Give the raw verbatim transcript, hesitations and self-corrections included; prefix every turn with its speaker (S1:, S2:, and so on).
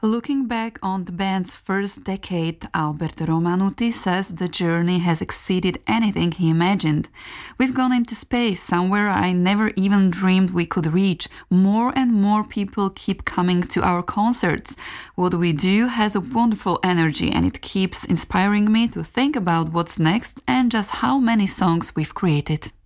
S1: Looking back on the band's first decade, Alberto Romanuti says the journey has exceeded anything he imagined. We've gone into space, somewhere I never even dreamed we could reach. More and more people keep coming to our concerts. What we do has a wonderful energy, and it keeps inspiring me to think about what's next and just how many songs we've created.